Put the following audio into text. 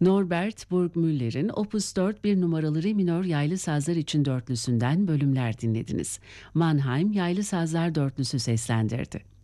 Norbert Burgmüller'in Opus 4 bir numaralı re minör yaylı sazlar için dörtlüsünden bölümler dinlediniz. Mannheim yaylı sazlar dörtlüsü seslendirdi.